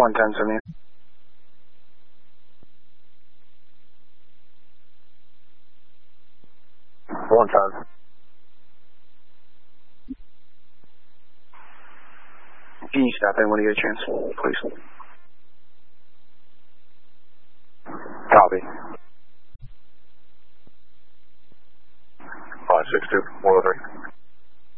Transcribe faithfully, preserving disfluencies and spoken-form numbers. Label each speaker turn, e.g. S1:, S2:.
S1: one ten seventy. One ten. Can you stop in when you get a chance, please? Copy. five six two, one oh three.